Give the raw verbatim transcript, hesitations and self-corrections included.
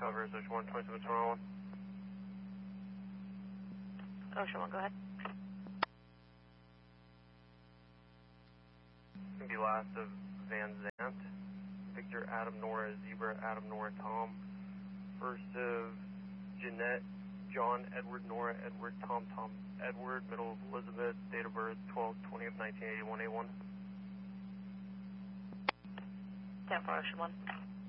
Covers Ocean one, twenty-seven, one. Ocean one, go ahead. Gonna be last of Van Zant. Victor, Adam, Nora, Zebra, Adam, Nora, Tom. First of Jeanette, John, Edward, Nora, Edward, Tom, Tom, Edward. Middle of Elizabeth. Date of birth twelve twenty of nineteen eighty-one, A one. ten four, Ocean one.